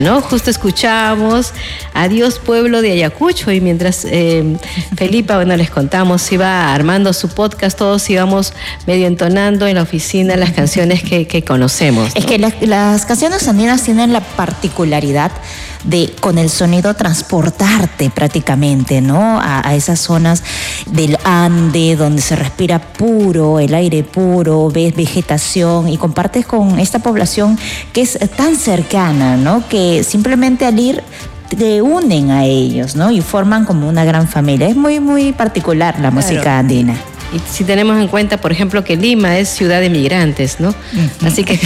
¿no? Justo escuchábamos Adiós Pueblo de Ayacucho, y mientras Felipa, bueno, les contamos, iba armando su podcast, todos íbamos medio entonando en la oficina las canciones que conocemos, ¿no? Es que las canciones andinas tienen la particularidad de, con el sonido, transportarte prácticamente, ¿no? A esas zonas del Ande, donde se respira puro, el aire puro, ves vegetación y compartes con esta población que es tan cercana, ¿no? Que simplemente al ir te unen a ellos, ¿no? Y forman como una gran familia. Es muy, muy particular la música andina. Y si tenemos en cuenta, por ejemplo, que Lima es ciudad de migrantes, ¿no? Así que